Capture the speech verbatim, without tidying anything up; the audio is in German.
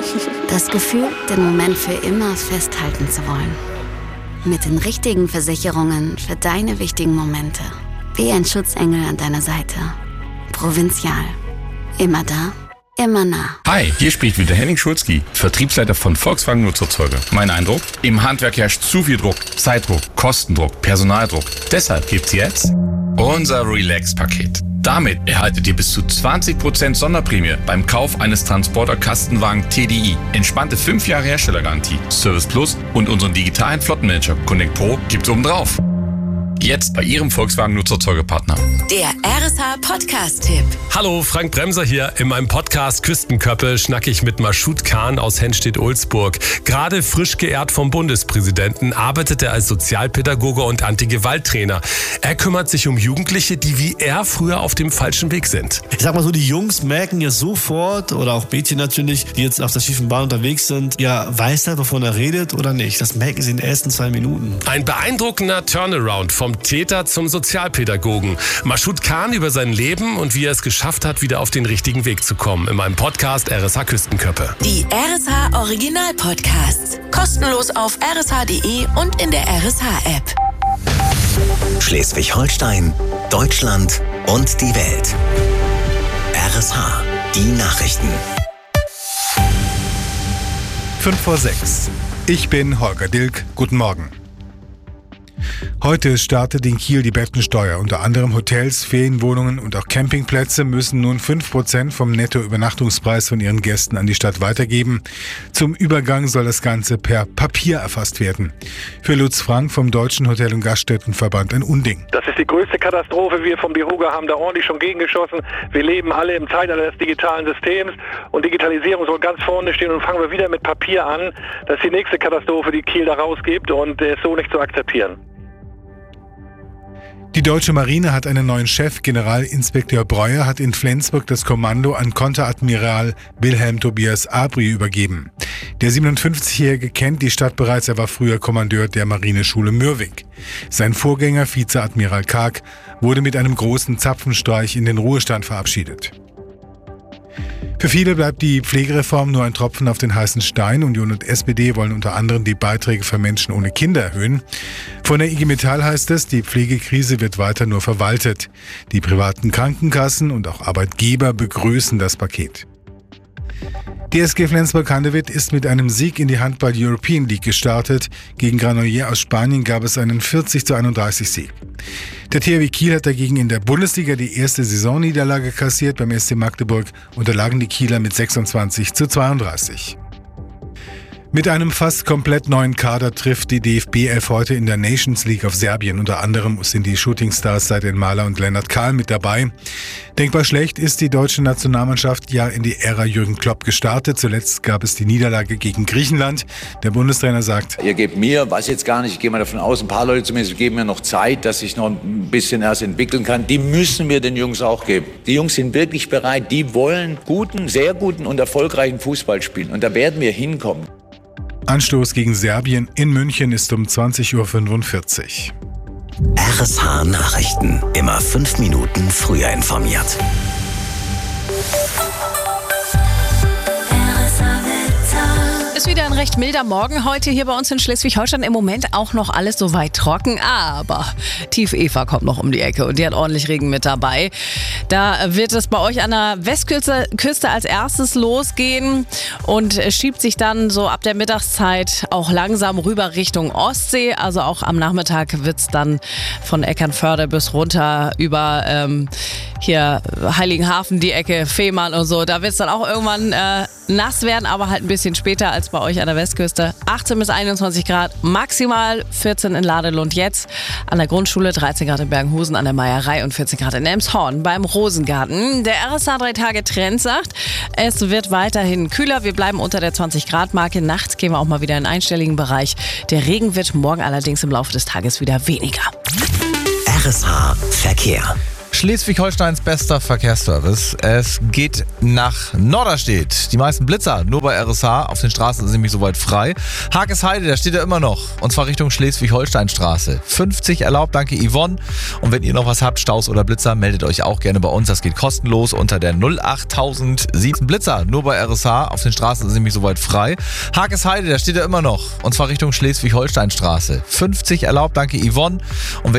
Das Gefühl, den Moment für immer festhalten zu wollen. Mit den richtigen Versicherungen für deine wichtigen Momente. Wie ein Schutzengel an deiner Seite. Provinzial. Immer da, immer nah. Hi, hier spricht wieder Henning Schulzki, Vertriebsleiter von Volkswagen Nutzerzeuger. Mein Eindruck? Im Handwerk herrscht zu viel Druck, Zeitdruck, Kostendruck, Personaldruck. Deshalb gibt's jetzt unser Relax-Paket. Damit erhaltet ihr bis zu zwanzig Prozent Sonderprämie beim Kauf eines Transporter-Kastenwagen T D I. Entspannte fünf Jahre Herstellergarantie, Service Plus und unseren digitalen Flottenmanager Connect Pro gibt's obendrauf. Jetzt bei Ihrem Volkswagen Nutzerzeugerpartner. Der R S H-Podcast-Tipp. Hallo, Frank Bremser hier. In meinem Podcast Küstenköppe schnacke ich mit Maschud Khan aus Henstedt-Ulzburg. Gerade frisch geehrt vom Bundespräsidenten arbeitet er als Sozialpädagoge und Anti-Gewalt-Trainer. Er kümmert sich um Jugendliche, die wie er früher auf dem falschen Weg sind. Ich sag mal so, die Jungs merken ja sofort, oder auch Mädchen natürlich, die jetzt auf der schiefen Bahn unterwegs sind, ja, weiß er, wovon er redet oder nicht. Das merken sie in den ersten zwei Minuten. Ein beeindruckender Turnaround vom Täter zum Sozialpädagogen. Maschud Khan über sein Leben und wie er es geschafft hat, wieder auf den richtigen Weg zu kommen. In meinem Podcast R S H Küstenköppe. Die R S H Original Podcasts. Kostenlos auf r s h punkt d e und in der R S H-App. Schleswig-Holstein, Deutschland und die Welt. R S H, die Nachrichten. fünf vor sechs. Ich bin Holger Dilk. Guten Morgen. Heute startet in Kiel die Bettensteuer. Unter anderem Hotels, Ferienwohnungen und auch Campingplätze müssen nun fünf Prozent vom Nettoübernachtungspreis von ihren Gästen an die Stadt weitergeben. Zum Übergang soll das Ganze per Papier erfasst werden. Für Lutz Frank vom Deutschen Hotel- und Gaststättenverband ein Unding. Das ist die größte Katastrophe. Wir vom DEHOGA haben da ordentlich schon gegengeschossen. Wir leben alle im Zeitalter des digitalen Systems und Digitalisierung soll ganz vorne stehen und fangen wir wieder mit Papier an. Das ist die nächste Katastrophe, die Kiel da rausgibt und ist so nicht zu akzeptieren. Die deutsche Marine hat einen neuen Chef. Generalinspekteur Breuer hat in Flensburg das Kommando an Konteradmiral Wilhelm Tobias Abry übergeben. Der siebenundfünfzigjährige kennt die Stadt bereits, er war früher Kommandeur der Marineschule Mürwik. Sein Vorgänger, Vizeadmiral Karg, wurde mit einem großen Zapfenstreich in den Ruhestand verabschiedet. Für viele bleibt die Pflegereform nur ein Tropfen auf den heißen Stein. Union und S P D wollen unter anderem die Beiträge für Menschen ohne Kinder erhöhen. Von der I G Metall heißt es, die Pflegekrise wird weiter nur verwaltet. Die privaten Krankenkassen und auch Arbeitgeber begrüßen das Paket. Die S G Flensburg-Handewitt ist mit einem Sieg in die Handball European League gestartet. Gegen Granollers aus Spanien gab es einen vierzig zu einunddreißig Sieg. Der T H W Kiel hat dagegen in der Bundesliga die erste Saisonniederlage kassiert. Beim S C Magdeburg unterlagen die Kieler mit sechsundzwanzig zu zweiunddreißig. Mit einem fast komplett neuen Kader trifft die D F B elf heute in der Nations League auf Serbien. Unter anderem sind die Shootingstars Seidin Mahler und Lennart Kahl mit dabei. Denkbar schlecht ist die deutsche Nationalmannschaft ja in die Ära Jürgen Klopp gestartet. Zuletzt gab es die Niederlage gegen Griechenland. Der Bundestrainer sagt: Ihr gebt mir, weiß jetzt gar nicht, ich gehe mal davon aus, ein paar Leute zumindest geben mir noch Zeit, dass ich noch ein bisschen erst entwickeln kann. Die müssen wir den Jungs auch geben. Die Jungs sind wirklich bereit, die wollen guten, sehr guten und erfolgreichen Fußball spielen. Und da werden wir hinkommen. Anstoß gegen Serbien in München ist um zwanzig Uhr fünfundvierzig. R S H Nachrichten. Immer fünf Minuten früher informiert. Ist wieder ein recht milder Morgen heute hier bei uns in Schleswig-Holstein. Im Moment auch noch alles soweit trocken, aber Tief Eva kommt noch um die Ecke und die hat ordentlich Regen mit dabei. Da wird es bei euch an der Westküste Küste als erstes losgehen und schiebt sich dann so ab der Mittagszeit auch langsam rüber Richtung Ostsee. Also auch am Nachmittag wird es dann von Eckernförde bis runter über ähm, hier Heiligenhafen, die Ecke, Fehmarn und so. Da wird es dann auch irgendwann äh, nass werden, aber halt ein bisschen später als bei euch an der Westküste. achtzehn bis einundzwanzig Grad, maximal vierzehn in Ladelund jetzt. An der Grundschule dreizehn Grad in Bergenhusen, an der Meierei und vierzehn Grad in Elmshorn beim Rosengarten. Der R S H drei Tage Trend sagt, es wird weiterhin kühler. Wir bleiben unter der zwanzig Grad Marke. Nachts gehen wir auch mal wieder in den einstelligen Bereich. Der Regen wird morgen allerdings im Laufe des Tages wieder weniger. R S H Verkehr. Schleswig-Holsteins bester Verkehrsservice. Es geht nach Norderstedt. Die meisten Blitzer nur bei R S H. Auf den Straßen sind nämlich soweit frei. Hakesheide, da steht er immer noch. Und zwar Richtung Schleswig-Holstein-Straße. fünfzig erlaubt, danke Yvonne. Und wenn ihr noch was habt, Staus oder Blitzer, meldet euch auch gerne bei uns. Das geht kostenlos unter der null acht sieben Blitzer nur bei R S H. Auf den Straßen sind nämlich soweit frei. Hakesheide, da steht er immer noch. Und zwar Richtung Schleswig-Holstein-Straße. fünfzig erlaubt, danke Yvonne. Und wenn